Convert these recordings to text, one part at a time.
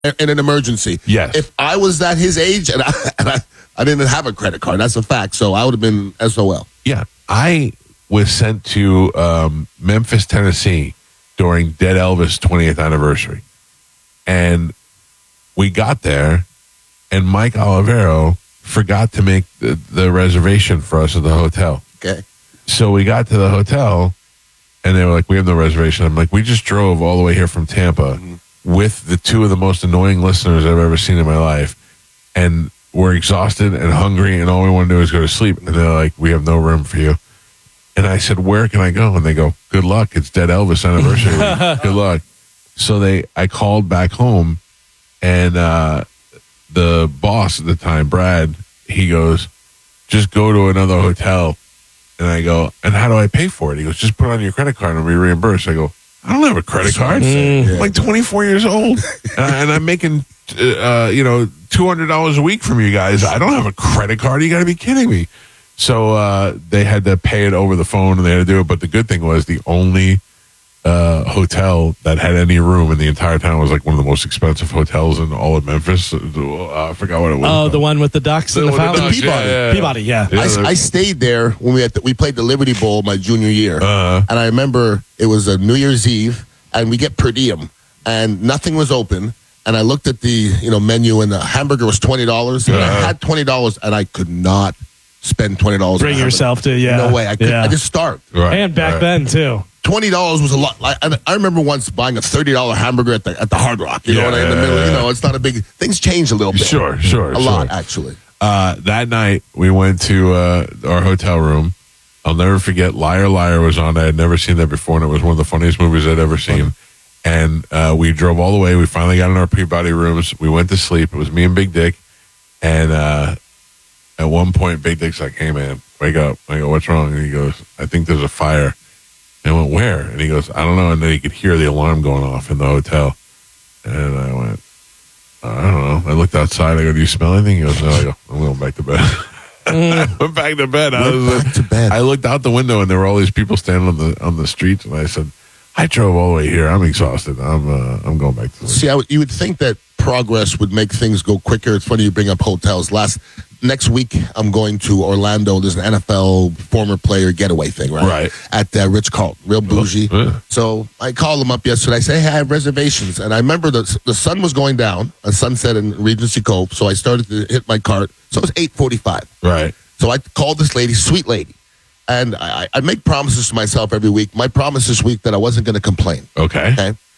in an emergency. Yes. If I was that his age and I didn't have a credit card, that's a fact. So I would have been SOL. Yeah. I was sent to Memphis, Tennessee during Dead Elvis' 20th anniversary. And we got there, and Mike Olivero forgot to make the reservation for us at the hotel. Okay. So we got to the hotel, and they were like, we have no reservation. I'm like, we just drove all the way here from Tampa with the two of the most annoying listeners I've ever seen in my life. And we're exhausted and hungry, and all we want to do is go to sleep. And they're like, we have no room for you. And I said, where can I go? And they go, good luck. It's Dead Elvis anniversary week. Good luck. So I called back home, and the boss at the time, Brad, he goes, just go to another hotel. And I go, and how do I pay for it? He goes, just put it on your credit card and be reimbursed. I go, I don't have a credit card. I'm like 24 years old, and I'm making, $200 a week from you guys. I don't have a credit card. You got to be kidding me. So they had to pay it over the phone, and they had to do it. But the good thing was the only hotel that had any room in the entire town was like one of the most expensive hotels in all of Memphis. I forgot what it was. Oh, the one with the ducks and the fountain? Peabody. Yeah. I stayed there when we played the Liberty Bowl my junior year. And I remember it was a New Year's Eve, and we get per diem, and nothing was open. And I looked at the menu, and the hamburger was $20. And I had $20, and I could not spend $20. Bring yourself to, No way. I just starved. Right. And back then, too. $20 was a lot. I remember once buying a $30 hamburger at the Hard Rock. In the middle. It's not a big. Things change a little bit. Sure. A lot, actually. That night we went to our hotel room. I'll never forget. Liar Liar was on. I had never seen that before, and it was one of the funniest movies I'd ever seen. And we drove all the way. We finally got in our Peabody rooms. We went to sleep. It was me and Big Dick. And at one point, Big Dick's like, "Hey man, wake up!" I go, "What's wrong?" And he goes, "I think there's a fire." And I went, "Where?" And he goes, "I don't know." And then he could hear the alarm going off in the hotel. And I went, "I don't know." I looked outside. I go, "Do you smell anything?" He goes, "No." I go, "I'm going back to bed." I went back to bed. I looked out the window, and there were all these people standing on the streets. And I said, "I drove all the way here. I'm exhausted. I'm going back to sleep." See, you would think that progress would make things go quicker. It's funny you bring up hotels. Next week, I'm going to Orlando. There's an NFL former player getaway thing, right? At Ritz-Carlton, real bougie. So I called them up yesterday. I say, hey, I have reservations. And I remember the sun was going down, a sunset in Regency Cove. So I started to hit my cart. So it was 8:45. Right. So I called this lady, sweet lady. And I make promises to myself every week. My promise this week that I wasn't going to complain. Okay.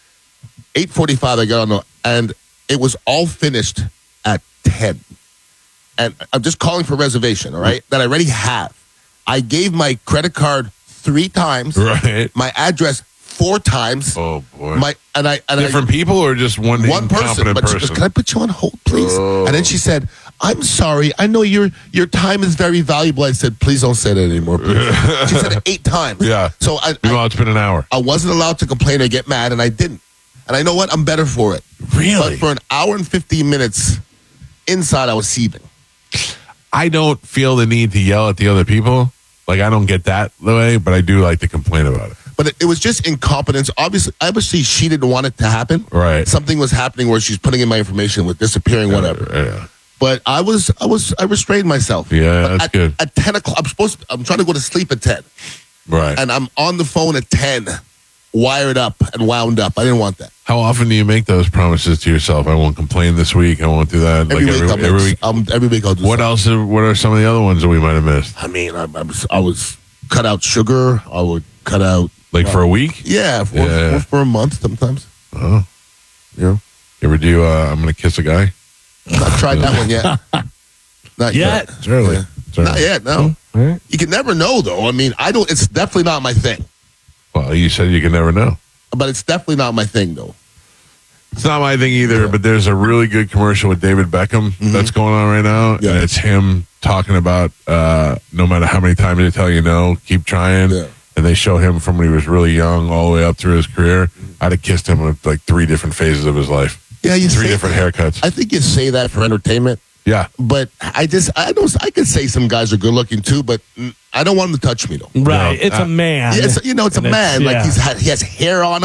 8:45, I got on and it was all finished at 10. And I'm just calling for reservation, all right, that I already have. I gave my credit card 3 times. Right. My address 4 times. Oh, boy. Different people or just one person? But she goes, can I put you on hold, please? Oh. And then she said, I'm sorry. I know your time is very valuable. I said, please don't say that anymore, please. She said it 8 times. Yeah. So it's been an hour. I wasn't allowed to complain or get mad, and I didn't. And I know what? I'm better for it. Really? But for an hour and 15 minutes inside, I was seething. I don't feel the need to yell at the other people. Like, I don't get that the way, but I do like to complain about it. But it was just incompetence. Obviously, she didn't want it to happen. Right. Something was happening where she's putting in my information with disappearing, whatever. Yeah. But I restrained myself. Yeah, that's good. At 10 o'clock, I'm trying to go to sleep at 10. Right. And I'm on the phone at 10, wired up and wound up. I didn't want that. How often do you make those promises to yourself? I won't complain this week. I won't do that. Every week I'll do What else? What are some of the other ones that we might have missed? I mean, I was cut out sugar. I would cut out. For a week? Yeah, for a month sometimes. Oh. Yeah. You ever do I'm going to kiss a guy? I've tried that one yet. Not yet. It's early. Yeah. Not yet, no. Right. You can never know, though. I mean, it's definitely not my thing. Well, you said you can never know. But it's definitely not my thing, though. It's not my thing either, but there's a really good commercial with David Beckham that's going on right now. Yeah. And it's him talking about no matter how many times they tell you no, keep trying. Yeah. And they show him from when he was really young all the way up through his career. I'd have kissed him with like 3 different phases of his life. Yeah, 3 different haircuts. I think you say that for entertainment. Yeah. But I could say some guys are good looking too, but I don't want them to touch me though. Right. It's a man. Yeah, it's a man. Like he has hair on him.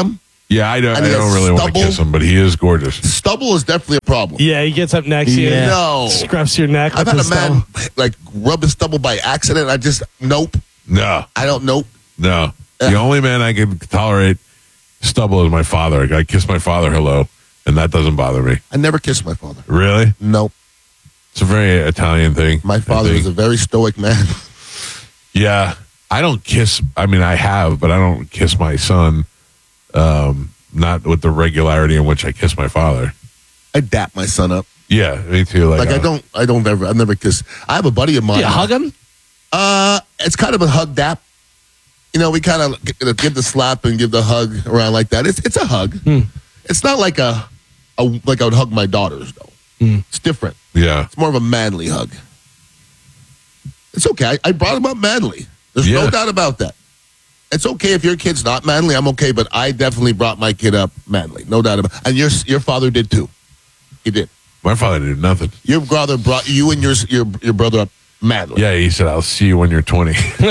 Yeah, I don't And he has really want to stubble. kiss him, but he is gorgeous. Stubble is definitely a problem. Yeah, he gets up next to you. Yeah. No. Scruffs your neck. I've with had a his man thumb. like rub his stubble by accident. I just nope. No, I don't nope. no. The only man I can tolerate stubble is my father. I kiss my father hello, and that doesn't bother me. I never kissed my father. Really? Nope. It's a very Italian thing. My I father think. was a very stoic man. Yeah, I don't kiss. I mean, I have, but I don't kiss my son. Not with the regularity in which I kiss my father. I dap my son up. Yeah, me too. Like I've never kissed. I have a buddy of mine. Do you hug him? It's kind of a hug dap. You know, we kind of give the slap and give the hug around like that. It's a hug. It's not like like I would hug my daughters though. It's different. Yeah, It's more of a manly hug. It's okay. I brought him up manly. There's Yeah. no doubt about that. It's okay if your kid's not manly. I'm okay, but I definitely brought my kid up manly. No doubt about it. And your father did too. He did. my father did nothing. Your brother brought you and your brother up manly. Yeah, he said, "I'll see you when you're 20." Be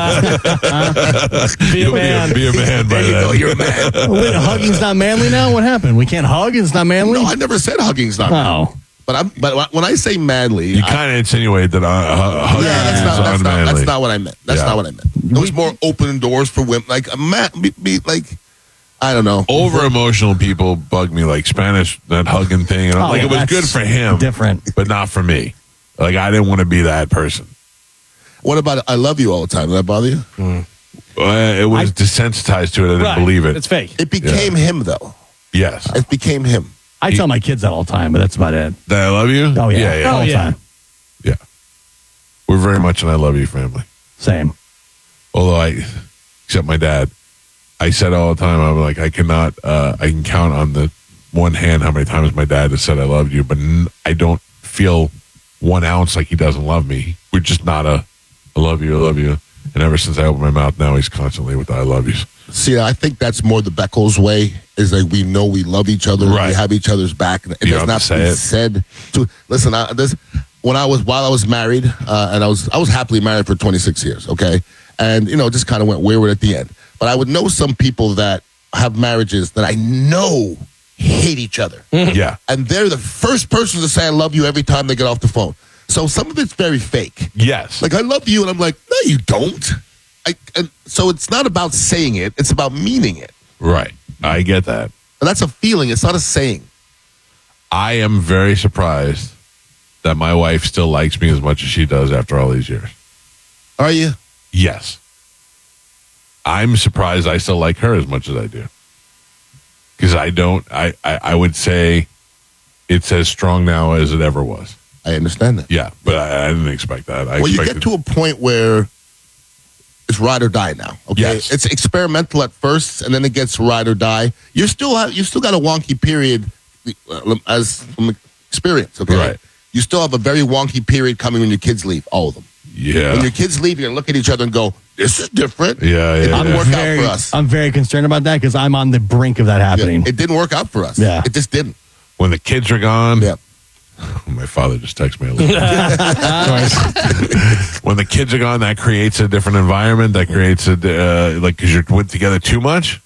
a man. Be a man by There you go. then. You're a man. Wait, hugging's not manly now? What happened? We can't hug? It's not manly? No, I never said hugging's not manly. Oh. But when I say manly, You kind of insinuate that hugging that's is unmanly. that's not what I meant. That's Yeah. not what I meant. It was more open doors for women. Like a man, like I don't know. Over emotional people bug me, like Spanish, that hugging thing. And I'm Oh, like, it was that's good for him, different. but not for me. Like, I didn't want to be that person. What about I love you all the time? Does that bother you? It was desensitized to it. I didn't Right. believe it. It's fake. It became him though. Yes. It became him. I tell my kids that all the time, but that's about it. That I love you? Oh, yeah. Yeah, All the yeah. time. yeah. We're very much an I love you family. Same. Although except my dad, I said all the time, I'm like, I can count on the one hand how many times my dad has said I love you, but I don't feel 1 ounce like he doesn't love me. We're just not I love you, I love you. And ever since I opened my mouth, now he's constantly with the I love yous. See, I think that's more the Beckles way. Is like we know we love each other, Right. we have each other's back. It You does don't not have to say be it. said. To listen, while I was married, and I was happily married for 26 years. Okay, and just kind of went wayward at the end. But I would know some people that have marriages that I know hate each other, Yeah. and they're the first person to say I love you every time they get off the phone. So some of it's very fake. Yes. Like I love you, and I'm like, no, you don't. And so it's not about saying it; it's about meaning it. Right. I get that. And that's a feeling. It's not a saying. I am very surprised that my wife still likes me as much as she does after all these years. Are you? Yes. I'm surprised I still like her as much as I do. Because I would say it's as strong now as it ever was. I understand that. Yeah, but I didn't expect that. Well, you get to a point where it's ride or die now. Okay, Yes. it's experimental at first, and then it gets ride or die. You still got a wonky period as from experience. Okay, Right. You still have a very wonky period coming when your kids leave. All of them. Yeah. When your kids leave, you're gonna look at each other and go, "This is different." Yeah, It yeah, didn't work out for us. I'm very concerned about that because I'm on the brink of that happening. It didn't work out for us. Yeah. It just didn't. When the kids are gone, Yeah. my father just texted me a little when the kids are gone, that creates a different environment. That creates because you're with together too much.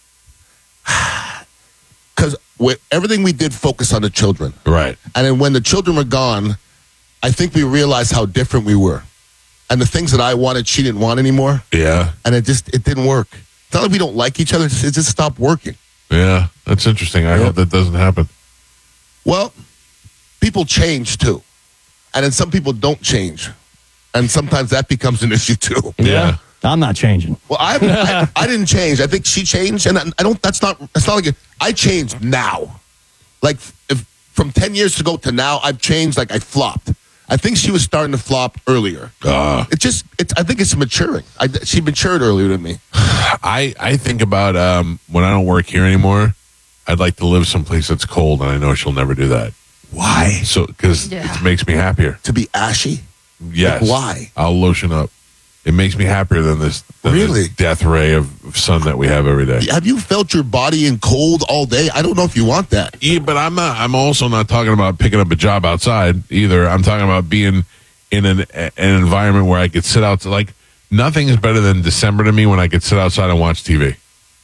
Because everything we did focused on the children. Right. And then when the children were gone, I think we realized how different we were. And the things that I wanted, she didn't want anymore. Yeah. And it didn't work. It's not like we don't like each other. It just stopped working. Yeah. That's interesting. I hope that doesn't happen. Well, people change too. And then some people don't change. And sometimes that becomes an issue too. Yeah. I'm not changing. Well, I didn't change. I think she changed. And I don't, it's not like I changed now. Like if from 10 years ago to now, I've changed. Like I flopped. I think she was starting to flop earlier. I think it's maturing. She matured earlier than me. I think about when I don't work here anymore, I'd like to live someplace that's cold, and I know she'll never do that. Why? So because it makes me happier. To be ashy? Yes. Like, why? I'll lotion up. It makes me happier than this Really? death ray of sun that we have every day. Have you felt your body in cold all day? I don't know if you want that. Yeah, but I'm also not talking about picking up a job outside either. I'm talking about being in an environment where I could sit out. Like nothing is better than December to me when I could sit outside and watch TV.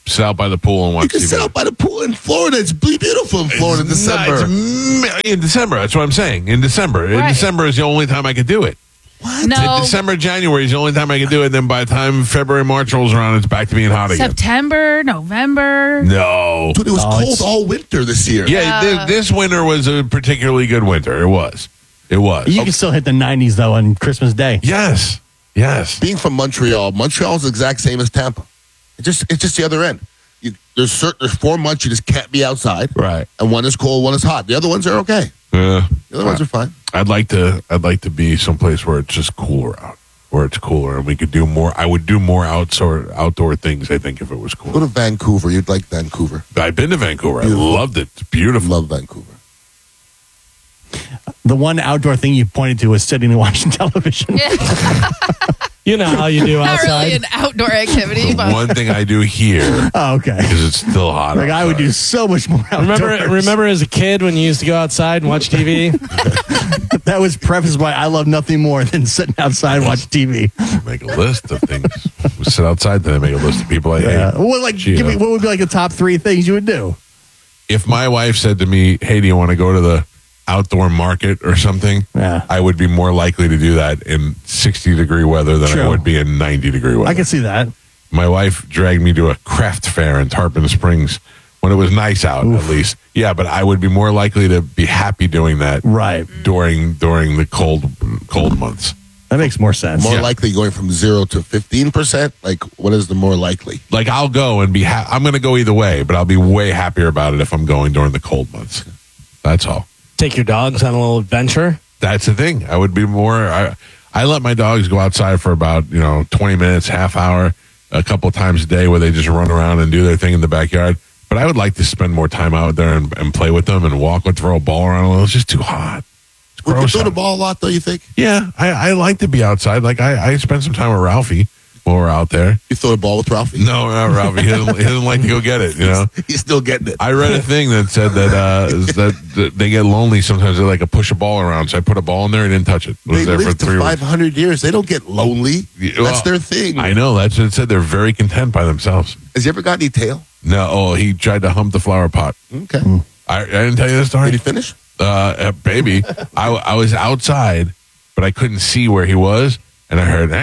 sit out by the pool and watch You can TV. sit out by the pool in Florida. It's beautiful in Florida in December. In December, that's what I'm saying. In December. In Right. December is the only time I could do it. No. December, January is the only time I can do it. Then by the time February, March rolls around, it's back to being hot again. September, November. No. Dude, it was Oh, cold it's- all winter this year. Yeah, this winter was a particularly good winter. It was. It was. You can still hit the 90s, though, on Christmas Day. Yes. Yes. Being from Montreal's the exact same as Tampa. It's just the other end. There's 4 months you just can't be outside. Right. And one is cold, one is hot. The other ones are okay. Yeah. The other ones are fine. I'd like to be someplace where it's just cooler out, where it's cooler, and we could do more. I would do more outdoor things. I think if it was Go cool. to Vancouver. You'd like Vancouver. I've been to Vancouver. Beautiful. I loved it. It's beautiful. Love Vancouver. The one outdoor thing you pointed to was sitting and watching television. You know how you do Not outside. really an outdoor activity, but One thing I do here Oh, okay. because it's still hot. Like, I would do outside. so much more outdoors. Remember as a kid when you used to go outside and watch TV? That was prefaced by I love nothing more than sitting outside and watch TV. Make a list of things. We sit outside, then I make a list of people I hate. Yeah. What would be like the top 3 things you would do? If my wife said to me, "Hey, do you want to go to the outdoor market or something?" Yeah. I would be more likely to do that in 60-degree weather than I True. would be in 90-degree weather. I can see that. My wife dragged me to a craft fair in Tarpon Springs when it was nice out, at least. Yeah, but I would be more likely to be happy doing that Right. during the cold months. That makes more sense. More Yeah. likely going from 0 to 15%. Like, what is the more likely? Like, I'll go and be I'm going to go either way, but I'll be way happier about it if I'm going during the cold months. That's all. Take your dogs on a little adventure. That's the thing. I would be more. I let my dogs go outside for about 20 minutes, half hour, a couple of times a day, where they just run around and do their thing in the backyard. But I would like to spend more time out there and play with them and walk and throw a ball around a little. It's just too hot. It's Would you gross. throw the out. ball a lot, though, you think? Yeah, I like to be outside. Like I spent some time with Ralphie while we're out there. You throw the ball with Ralphie? No, not Ralphie. He doesn't like to go get it. He's still getting it. I read a thing that said that they get lonely sometimes. They like to push a ball around. So I put a ball in there and didn't touch it. It was They there for live to 3 weeks. 500 years. They don't get lonely. Yeah, That's their thing. I know. That's what it said. They're very content by themselves. Has he ever got any tail? No, he tried to hump the flower pot. Okay. I didn't tell you the Did story. he finish? Baby, I was outside, but I couldn't see where he was, and I heard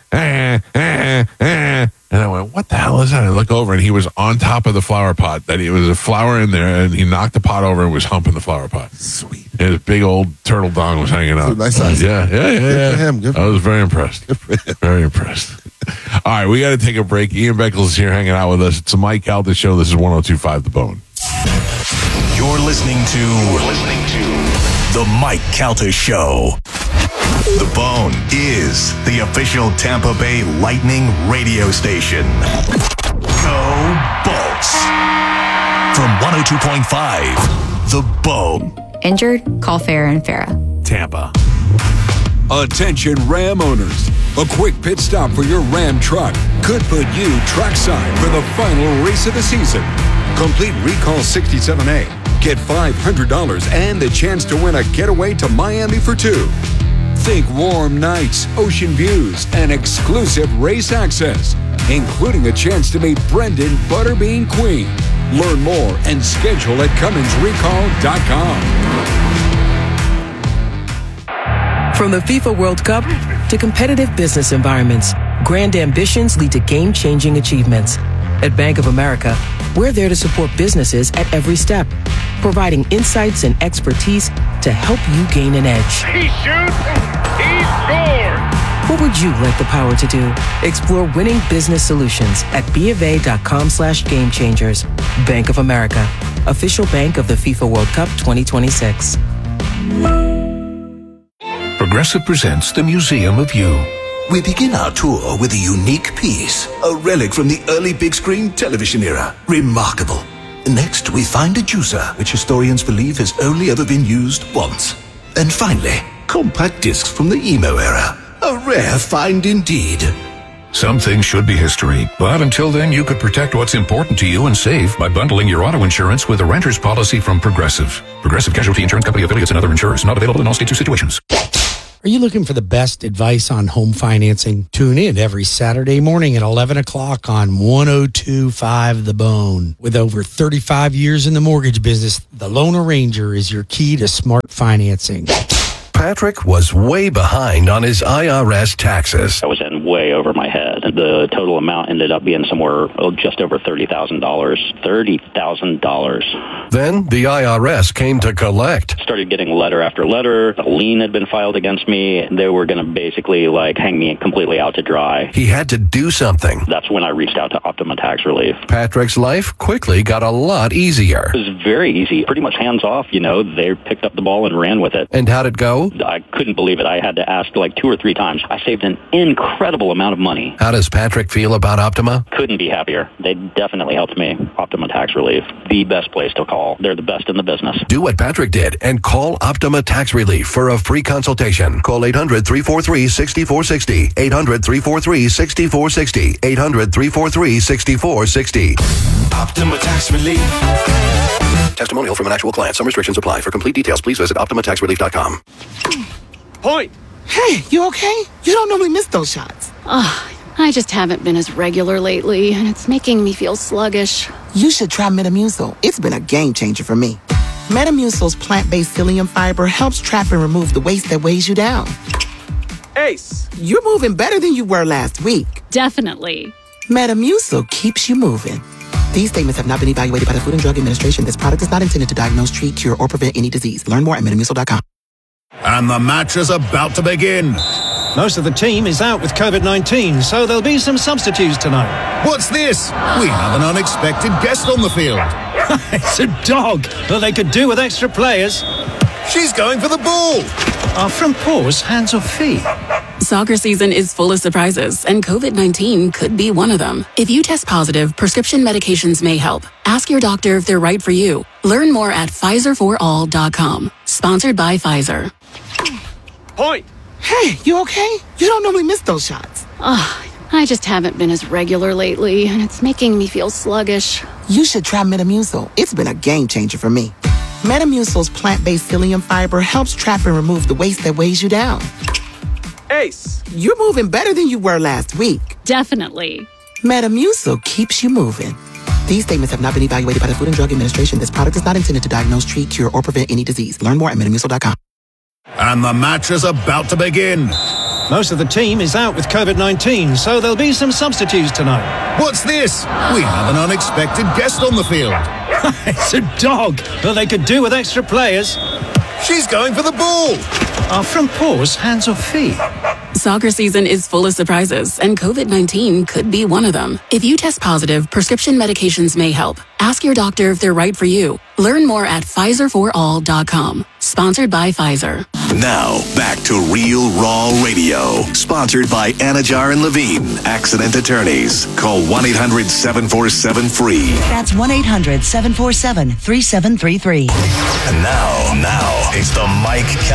and I went, "What the hell is that?" I look over, and he was on top of the flower pot. That it was a flower in there, and he knocked the pot over and was humping the flower pot. Sweet. And his big old turtle dong was hanging out. It's a nice size. Yeah. for him. Good for I was very impressed. Very impressed. All right, we got to take a break. Ian Beckles is here hanging out with us. It's the Mike Calta Show. This is 102.5 The Bone. You're listening to The Mike Calta Show. The Bone is the official Tampa Bay Lightning radio station. Go Bolts. From 102.5 The Bone. Injured? Call Farah and Farah. Tampa. Attention Ram owners. A quick pit stop for your Ram truck could put you trackside for the final race of the season. Complete Recall 67A. Get $500 and the chance to win a getaway to Miami for 2. Think warm nights, ocean views, and exclusive race access, including a chance to meet Brendan Butterbean Queen. Learn more and schedule at CumminsRecall.com. From the FIFA World Cup to competitive business environments, grand ambitions lead to game-changing achievements. At Bank of America, we're there to support businesses at every step, providing insights and expertise to help you gain an edge. He shoots, he scores! What would you like the power to do? Explore winning business solutions at BofA.com/gamechangers. Bank of America, official bank of the FIFA World Cup 2026. Progressive presents the Museum of You. We begin our tour with a unique piece, a relic from the early big screen television era. Remarkable. Next, we find a juicer, which historians believe has only ever been used once. And finally, compact discs from the emo era. A rare find indeed. Some things should be history, but until then, you could protect what's important to you and save by bundling your auto insurance with a renter's policy from Progressive. Progressive Casualty Insurance Company affiliates and other insurers. Not available in all states or situations. Are you looking for the best advice on home financing? Tune in every Saturday morning at 11 o'clock on 102.5 The Bone. With over 35 years in the mortgage business, the Loan Arranger is your key to smart financing. Patrick was way behind on his IRS taxes. I was in way over my head. The total amount ended up being somewhere just over $30,000. $30,000. Then the IRS came to collect. Started getting letter after letter. A lien had been filed against me. They were going to basically hang me completely out to dry. He had to do something. That's when I reached out to Optima Tax Relief. Patrick's life quickly got a lot easier. It was very easy. Pretty much hands off, They picked up the ball and ran with it. And how'd it go? I couldn't believe it. I had to ask 2 or 3 times. I saved an incredible amount of money. How does Patrick feel about Optima? Couldn't be happier. They definitely helped me. Optima Tax Relief, the best place to call. They're the best in the business. Do what Patrick did and call Optima Tax Relief for a free consultation. Call 800-343-6460. 800-343-6460. 800-343-6460. Optima Tax Relief. Testimonial from an actual client. Some restrictions apply. For complete details, please visit OptimaTaxRelief.com. Point. Hey, you okay? You don't normally miss those shots. I just haven't been as regular lately, and it's making me feel sluggish. You should try Metamucil. It's been a game changer for me. Metamucil's plant-based psyllium fiber helps trap and remove the waste that weighs you down. Ace, you're moving better than you were last week. Definitely. Metamucil keeps you moving. These statements have not been evaluated by the Food and Drug Administration. This product is not intended to diagnose, treat, cure, or prevent any disease. Learn more at Metamucil.com. And the match is about to begin. Most of the team is out with COVID-19, so there'll be some substitutes tonight. What's this? We have an unexpected guest on the field. It's a dog. Well, they could do with extra players. She's going for the ball. Are front paws hands or feet? Soccer season is full of surprises, and COVID-19 could be one of them. If you test positive, prescription medications may help. Ask your doctor if they're right for you. Learn more at PfizerForAll.com. Sponsored by Pfizer. Point. Hey, you okay? You don't normally miss those shots. I just haven't been as regular lately, and it's making me feel sluggish. You should try Metamucil. It's been a game changer for me. Metamucil's plant-based psyllium fiber helps trap and remove the waste that weighs you down. Ace, you're moving better than you were last week. Definitely. Metamucil keeps you moving. These statements have not been evaluated by the Food and Drug Administration. This product is not intended to diagnose, treat, cure, or prevent any disease. Learn more at Metamucil.com. And the match is about to begin. Most of the team is out with COVID-19, so there'll be some substitutes tonight. What's this? We have an unexpected guest on the field. It's a dog. Well, they could do with extra players. She's going for the ball. Are front paws hands or feet? Soccer season is full of surprises, and COVID-19 could be one of them. If you test positive, prescription medications may help. Ask your doctor if they're right for you. Learn more at PfizerForAll.com. Sponsored by Pfizer. Now, back to Real Raw Radio. Sponsored by Anajar and Levine, accident attorneys. Call 1-800-747-FREE. That's 1-800-747-3733. And now, it's the Mike